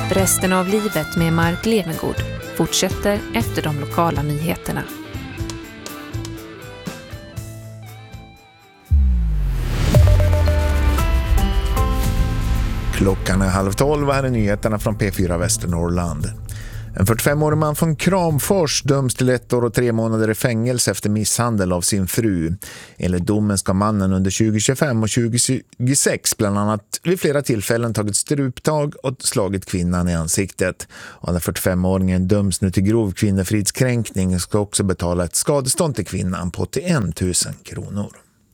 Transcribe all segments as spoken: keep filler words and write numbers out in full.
Resten av livet med Mark Levengood fortsätter efter de lokala nyheterna. Klockan är halv tolv och här är nyheterna från P fyra Västernorrland. En fyrtiofemårig man från Kramfors döms till ett år och tre månader i fängelse efter misshandel av sin fru. Enligt domen ska mannen under tjugo tjugofem och tjugo tjugosex bland annat vid flera tillfällen tagit struptag och slagit kvinnan i ansiktet. Och den fyrtiofemåringen döms nu till grov kvinnofridskränkning och ska också betala ett skadestånd till kvinnan på åttioen tusen kronor.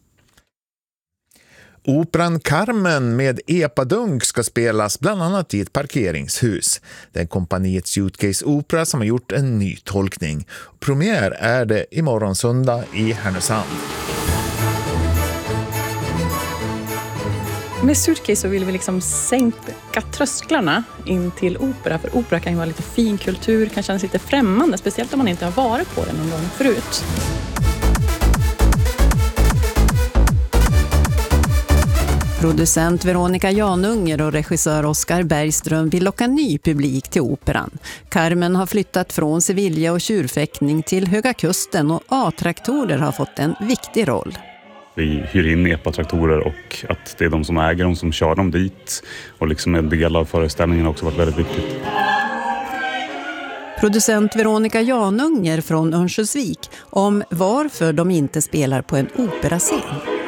Operan Carmen med epadunk ska spelas bland annat i ett parkeringshus. Det är kompaniet Suitcase Opera som har gjort en ny tolkning. Premiär är det imorgon söndag i Härnösand. Med Suitcase så vill vi liksom sänka trösklarna in till opera. För opera kan ju vara lite fin kultur, kan kännas lite främmande. Speciellt om man inte har varit på den någon gång förut. Producent Veronica Janunger och regissör Oskar Bergström vill locka ny publik till operan. Carmen har flyttat från Sevilla och tjurfäktning till Höga Kusten och A-traktorer har fått en viktig roll. Vi hyr in epatraktorer och att det är de som äger dem som kör dem dit. Och liksom en del av föreställningen har också varit väldigt viktigt. Producent Veronica Janunger från Örnsköldsvik om varför de inte spelar på en operascen.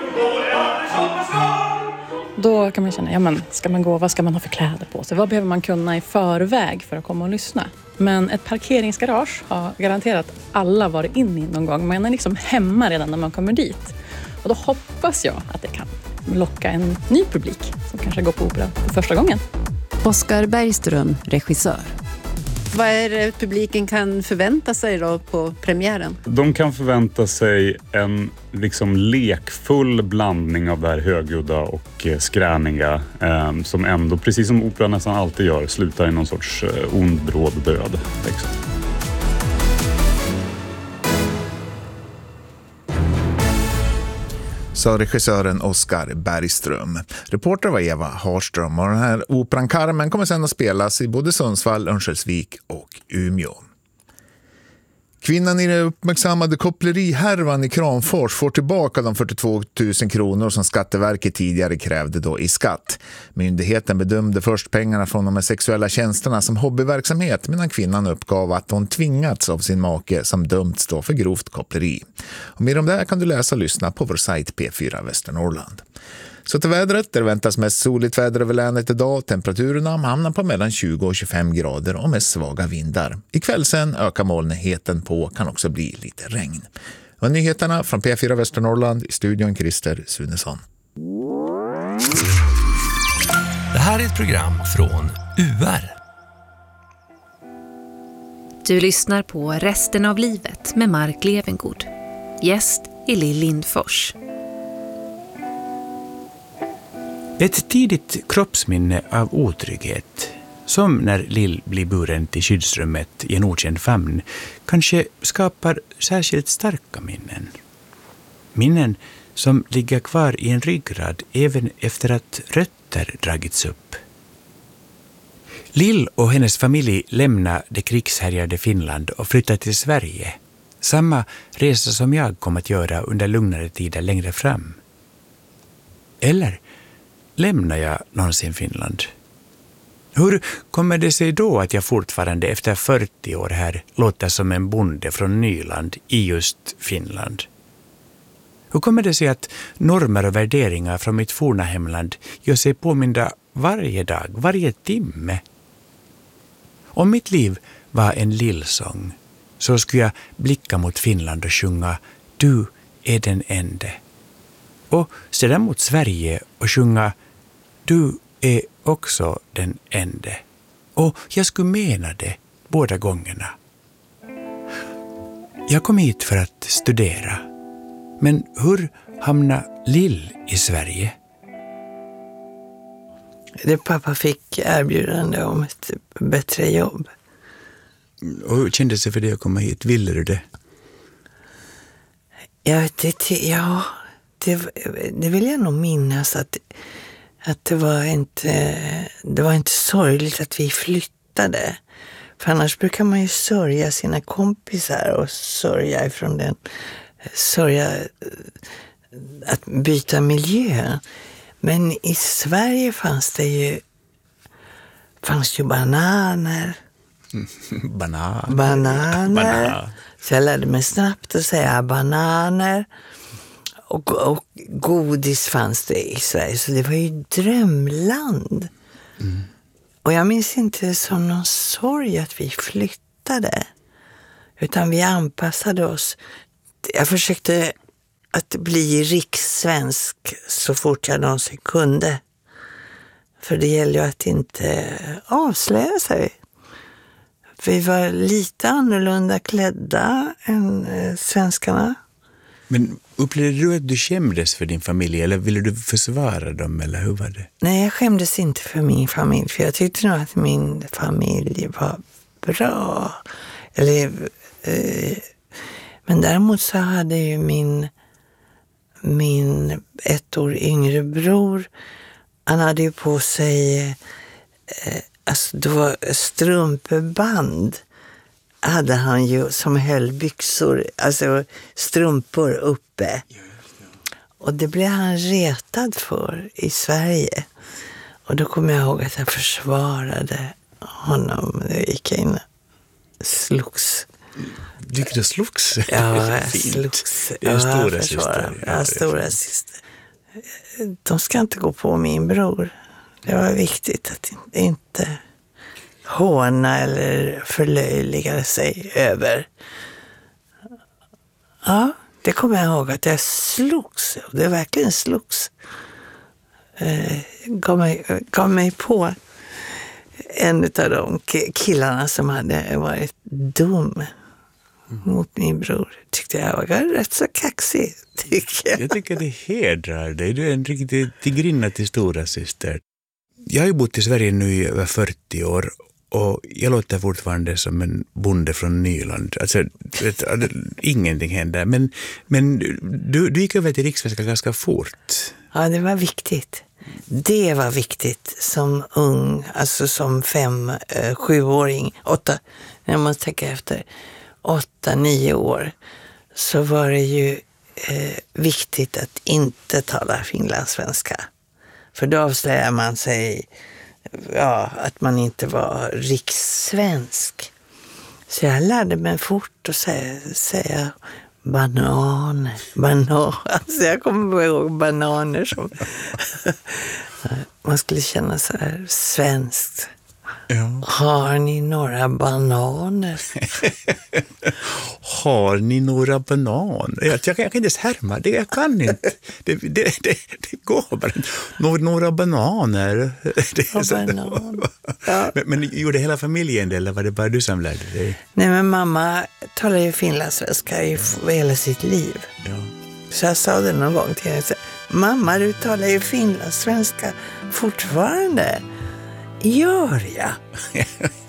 Då kan man känna, ja men ska man gå, vad ska man ha för kläder på sig? Vad behöver man kunna i förväg för att komma och lyssna? Men ett parkeringsgarage har garanterat alla varit in i någon gång. Man är liksom hemma redan när man kommer dit. Och då hoppas jag att det kan locka en ny publik som kanske går på opera för första gången. Oskar Bergström, regissör. Vad är det publiken kan förvänta sig då på premiären? De kan förvänta sig en liksom lekfull blandning av det här högljudda och skräniga eh, som ändå, precis som opera nästan alltid gör, slutar i någon sorts eh, ond bråd död. Liksom. Sa regissören Oskar Bergström. Reporter var Eva Harström och den här operan Carmen kommer sedan att spelas i både Sundsvall, Örnsköldsvik och Umeå. Kvinnan i den uppmärksammade kopplerihärvan i Kramfors får tillbaka de fyrtiotvå tusen kronor som Skatteverket tidigare krävde då i skatt. Myndigheten bedömde först pengarna från de sexuella tjänsterna som hobbyverksamhet medan kvinnan uppgav att hon tvingats av sin make som dömts då för grovt koppleri. Och mer om det här kan du läsa och lyssna på vår sajt P fyra Västernorrland. Så till vädret, det väntas mest soligt väder över länet idag. Temperaturerna hamnar på mellan tjugo och tjugofem grader och med svaga vindar. Ikväll sen ökar molnigheten på, kan också bli lite regn. Och nyheterna från P fyra Västernorrland i studion Christer Sunesson. Det här är ett program från U R. Du lyssnar på Resten av livet med Mark Levengood. Gäst är Lill Lindfors. Ett tidigt kroppsminne av otrygghet, som när Lill blir buren till skyddsrummet i en okänd famn, kanske skapar särskilt starka minnen. Minnen som ligger kvar i en ryggrad även efter att rötter dragits upp. Lill och hennes familj lämnar det krigshärjade Finland och flyttar till Sverige. Samma resa som jag kommer att göra under lugnare tider längre fram. Eller lämnar jag någonsin Finland? Hur kommer det sig då att jag fortfarande efter fyrtio år här låter som en bonde från Nyland i just Finland? Hur kommer det sig att normer och värderingar från mitt forna hemland gör sig påminda varje dag, varje timme? Om mitt liv var en lillsång så skulle jag blicka mot Finland och sjunga Du är den ende. Och sedan mot Sverige och sjunga Du är också den ende. Och jag skulle mena det båda gångerna. Jag kom hit för att studera. Men hur hamnade Lill i Sverige? Det pappa fick erbjudande om ett bättre jobb. Och hur kändes det för dig att komma hit? Ville du det? Jag vet inte, ja, det, det vill jag nog minnas att att det var inte, det var inte sorgligt att vi flyttade. För annars brukar man ju sörja sina kompisar och sörja ifrån den, sörja att byta miljö. Men i Sverige fanns det ju, fanns ju bananer. Banan. Bananer. Banan. Så jag lärde mig snabbt att säga bananer. Och, och godis fanns det i Sverige. Så det var ju drömland. Mm. Och jag minns inte som någon sorg att vi flyttade. Utan vi anpassade oss. Jag försökte att bli rikssvensk så fort jag någonsin kunde. För det gäller ju att inte avslöja sig. Vi var lite annorlunda klädda än eh, svenskarna. Men upplevde du att du skämdes för din familj eller ville du försvara dem eller hur var det? Nej, jag skämdes inte för min familj. För jag tyckte nog att min familj var bra. Eller, eh, men däremot så hade ju min, min ett år yngre bror, han hade ju på sig eh, alltså det var strumpeband hade han ju som höll byxor, alltså strumpor uppe. Och det blev han retad för i Sverige. Och då kommer jag ihåg att jag försvarade honom. Jag gick in och slogs. Du gick och slogs? Ja, jag slogs. Det är en ja, stora syster. Ja, stora syster. De ska inte gå på min bror. Det var viktigt att inte håna eller förlöjliga sig över. Ja, det kommer jag ihåg att jag slogs. Det verkligen slogs. Eh, gav, mig, gav mig på en av de killarna som hade varit dum mot min bror. Tyckte jag var rätt så kaxig, tycker jag. Jag tycker det hedrar dig. Du är en riktig tigrinna till stora syster. Jag har ju bott i Sverige nu i över fyrtio år och jag låter fortfarande som en bonde från Nyland. Alltså, vet, ingenting händer. Men, men du, du gick över till rikssvenska ganska fort. Ja, det var viktigt. Det var viktigt som ung, alltså som fem, eh, sjuåring, åtta, när man tänker efter, åtta, nio år, så var det ju eh, viktigt att inte tala finlandssvenska. För då avslöjar man sig, ja, att man inte var rikssvensk. Så jag lärde mig fort att säga, säga bananer, banan. Alltså jag kommer ihåg bananer som man skulle känna så här svenskt. Ja. Har ni några bananer? Har ni några bananer? Jag, jag, jag kan inte ens härma det, jag kan inte. Det, det, det, det går bara inte. Några, några bananer. Det är så, bananer. Ja. Men, men gjorde hela familjen det eller var det bara du som lärde dig? Nej, men mamma talar ju finlandssvenska i hela sitt liv. Ja. Så jag sa det någon gång till henne. Mamma, du talar ju finlandssvenska fortfarande. Gör jag?